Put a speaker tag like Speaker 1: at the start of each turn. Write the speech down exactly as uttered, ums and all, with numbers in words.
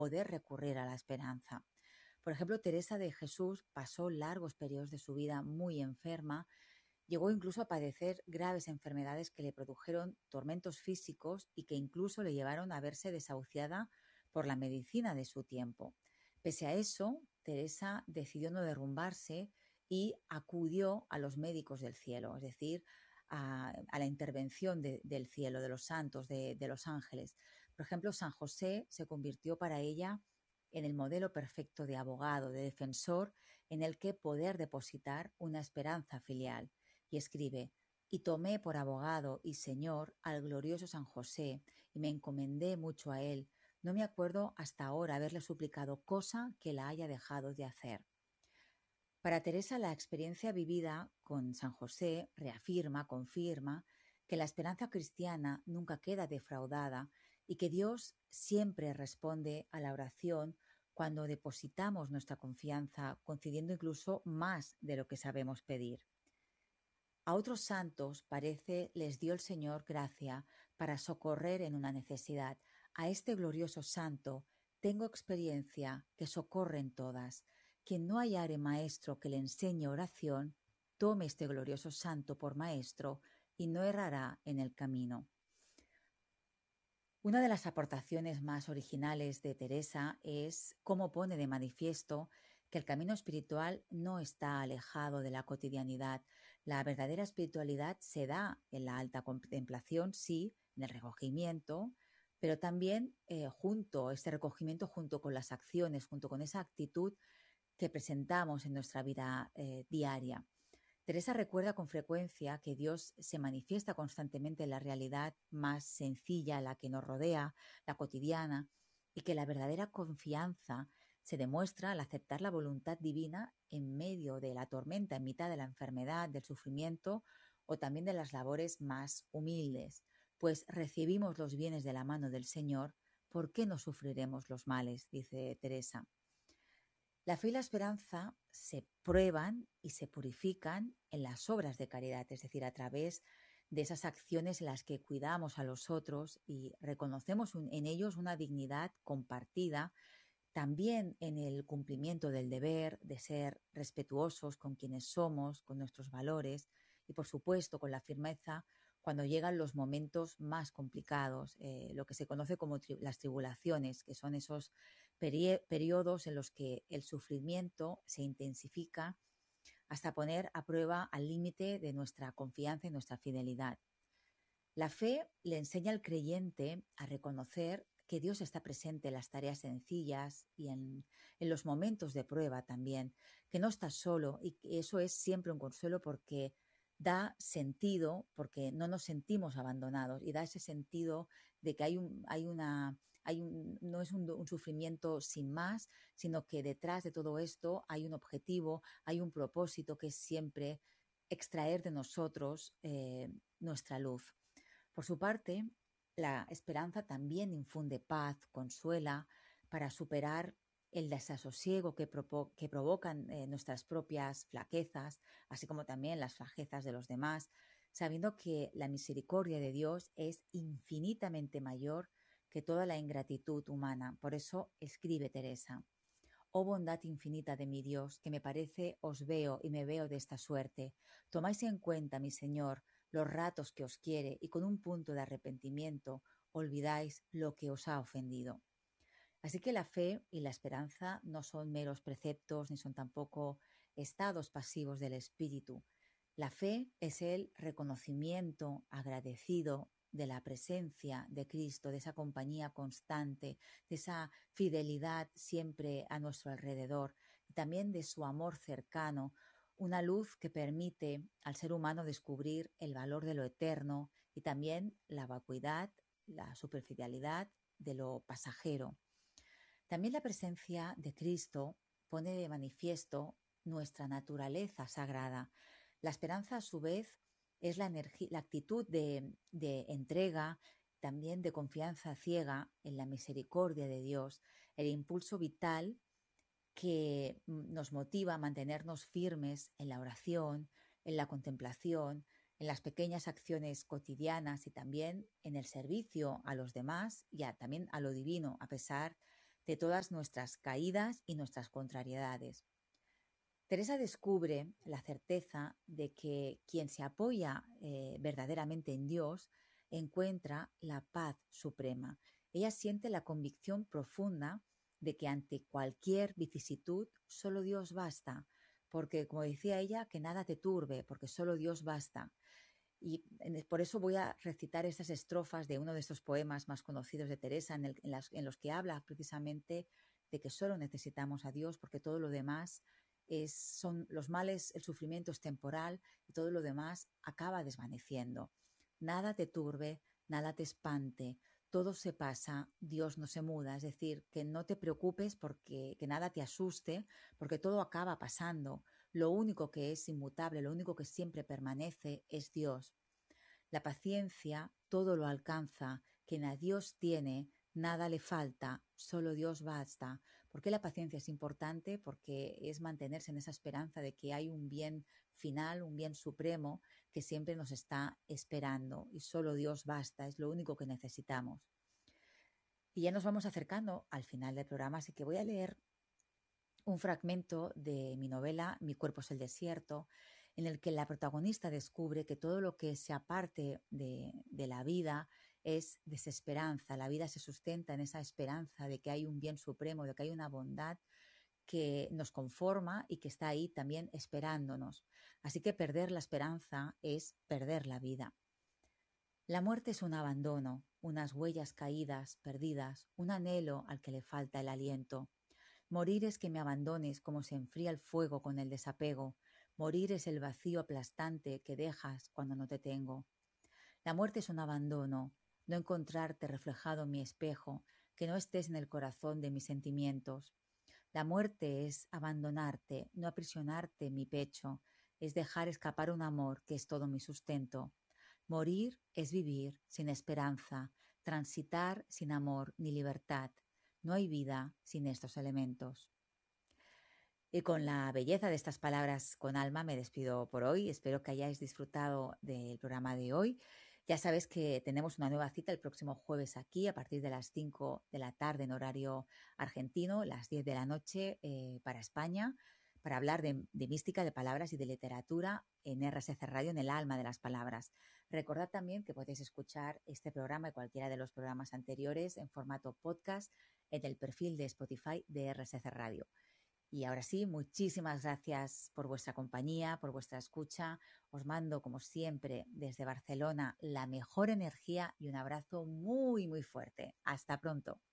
Speaker 1: poder recurrir a la esperanza. Por ejemplo, Teresa de Jesús pasó largos periodos de su vida muy enferma, llegó incluso a padecer graves enfermedades que le produjeron tormentos físicos y que incluso le llevaron a verse desahuciada por la medicina de su tiempo. Pese a eso, Teresa decidió no derrumbarse y acudió a los médicos del cielo, es decir, a, a la intervención de, del cielo, de los santos, de, de los ángeles. Por ejemplo, San José se convirtió para ella en el modelo perfecto de abogado, de defensor, en el que poder depositar una esperanza filial. Y escribe: y tomé por abogado y señor al glorioso San José, y me encomendé mucho a él. No me acuerdo hasta ahora haberle suplicado cosa que la haya dejado de hacer. Para Teresa, la experiencia vivida con San José reafirma, confirma que la esperanza cristiana nunca queda defraudada y que Dios siempre responde a la oración cuando depositamos nuestra confianza, concediendo incluso más de lo que sabemos pedir. A otros santos parece les dio el Señor gracia para socorrer en una necesidad. A este glorioso santo tengo experiencia que socorre en todas. Quien no hallare maestro que le enseñe oración, tome este glorioso santo por maestro y no errará en el camino. Una de las aportaciones más originales de Teresa es cómo pone de manifiesto que el camino espiritual no está alejado de la cotidianidad. La verdadera espiritualidad se da en la alta contemplación, sí, en el recogimiento, pero también eh, junto, este recogimiento junto con las acciones, junto con esa actitud que presentamos en nuestra vida eh, diaria. Teresa recuerda con frecuencia que Dios se manifiesta constantemente en la realidad más sencilla, la que nos rodea, la cotidiana, y que la verdadera confianza se demuestra al aceptar la voluntad divina en medio de la tormenta, en mitad de la enfermedad, del sufrimiento o también de las labores más humildes. Pues recibimos los bienes de la mano del Señor, ¿por qué no sufriremos los males?, dice Teresa. La fe y la esperanza se prueban y se purifican en las obras de caridad, es decir, a través de esas acciones en las que cuidamos a los otros y reconocemos en ellos una dignidad compartida, también en el cumplimiento del deber de ser respetuosos con quienes somos, con nuestros valores y, por supuesto, con la firmeza cuando llegan los momentos más complicados, eh, lo que se conoce como tri- las tribulaciones, que son esos peri- periodos en los que el sufrimiento se intensifica hasta poner a prueba al límite de nuestra confianza y nuestra fidelidad. La fe le enseña al creyente a reconocer que Dios está presente en las tareas sencillas y en, en los momentos de prueba también, que no está solo, y que eso es siempre un consuelo porque da sentido, porque no nos sentimos abandonados y da ese sentido de que hay un, hay una, hay un, no es un, un sufrimiento sin más, sino que detrás de todo esto hay un objetivo, hay un propósito que es siempre extraer de nosotros eh, nuestra luz. Por su parte, la esperanza también infunde paz, consuela para superar el desasosiego que, propo- que provocan eh, nuestras propias flaquezas, así como también las flaquezas de los demás, sabiendo que la misericordia de Dios es infinitamente mayor que toda la ingratitud humana. Por eso escribe Teresa: oh bondad infinita de mi Dios, que me parece os veo y me veo de esta suerte. Tomáis en cuenta, mi Señor, los ratos que os quiere y con un punto de arrepentimiento olvidáis lo que os ha ofendido. Así que la fe y la esperanza no son meros preceptos ni son tampoco estados pasivos del espíritu. La fe es el reconocimiento agradecido de la presencia de Cristo, de esa compañía constante, de esa fidelidad siempre a nuestro alrededor y también de su amor cercano, una luz que permite al ser humano descubrir el valor de lo eterno y también la vacuidad, la superficialidad de lo pasajero. También la presencia de Cristo pone de manifiesto nuestra naturaleza sagrada. La esperanza, a su vez, es la, energía, la actitud de, de entrega, también de confianza ciega en la misericordia de Dios, el impulso vital que nos motiva a mantenernos firmes en la oración, en la contemplación, en las pequeñas acciones cotidianas y también en el servicio a los demás y a, también a lo divino, a pesar de todas nuestras caídas y nuestras contrariedades. Teresa descubre la certeza de que quien se apoya eh, verdaderamente en Dios encuentra la paz suprema. Ella siente la convicción profunda de que ante cualquier vicisitud solo Dios basta, porque como decía ella, que nada te turbe, porque solo Dios basta. Y por eso voy a recitar estas estrofas de uno de estos poemas más conocidos de Teresa, en, el, en, las, en los que habla precisamente de que solo necesitamos a Dios, porque todo lo demás es, son los males, el sufrimiento es temporal y todo lo demás acaba desvaneciendo. Nada te turbe, nada te espante, todo se pasa, Dios no se muda, es decir, que no te preocupes porque que nada te asuste, porque todo acaba pasando. Lo único que es inmutable, lo único que siempre permanece es Dios. La paciencia todo lo alcanza, quien a Dios tiene, nada le falta, solo Dios basta. ¿Por qué la paciencia es importante? Porque es mantenerse en esa esperanza de que hay un bien final, un bien supremo que siempre nos está esperando y solo Dios basta, es lo único que necesitamos. Y ya nos vamos acercando al final del programa, así que voy a leer un fragmento de mi novela Mi cuerpo es el desierto, en el que la protagonista descubre que todo lo que se aparte de, de la vida es desesperanza. La vida se sustenta en esa esperanza de que hay un bien supremo, de que hay una bondad que nos conforma y que está ahí también esperándonos. Así que perder la esperanza es perder la vida. La muerte es un abandono, unas huellas caídas, perdidas, un anhelo al que le falta el aliento. Morir es que me abandones como se enfría el fuego con el desapego. Morir es el vacío aplastante que dejas cuando no te tengo. La muerte es un abandono, no encontrarte reflejado en mi espejo, que no estés en el corazón de mis sentimientos. La muerte es abandonarte, no aprisionarte en mi pecho, es dejar escapar un amor que es todo mi sustento. Morir es vivir sin esperanza, transitar sin amor ni libertad. No hay vida sin estos elementos. Y con la belleza de estas palabras con alma me despido por hoy. Espero que hayáis disfrutado del programa de hoy. Ya sabes que tenemos una nueva cita el próximo jueves aquí a partir de las cinco de la tarde en horario argentino, las diez de la noche eh, para España, para hablar de, de mística, de palabras y de literatura en R S C Radio, en el alma de las palabras. Recordad también que podéis escuchar este programa y cualquiera de los programas anteriores en formato podcast en el perfil de Spotify de R S C Radio. Y ahora sí, muchísimas gracias por vuestra compañía, por vuestra escucha. Os mando, como siempre, desde Barcelona la mejor energía y un abrazo muy, muy fuerte. Hasta pronto.